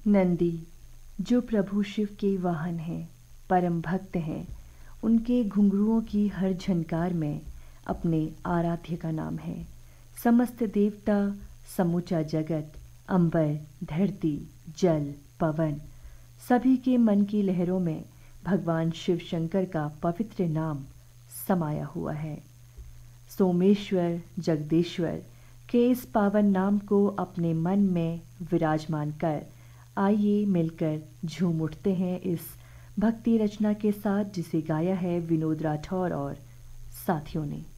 नंदी जो प्रभु शिव के वाहन हैं, परम भक्त हैं, उनके घुंघरुओं की हर झनकार में अपने आराध्य का नाम है। समस्त देवता, समूचा जगत, अंबर, धरती, जल, पवन, सभी के मन की लहरों में भगवान शिव शंकर का पवित्र नाम समाया हुआ है। सोमेश्वर, जगदीश्वर के इस पावन नाम को अपने मन में विराजमान कर आइए मिलकर झूम उठते हैं इस भक्ति रचना के साथ, जिसे गाया है विनोद राठौर और साथियों ने।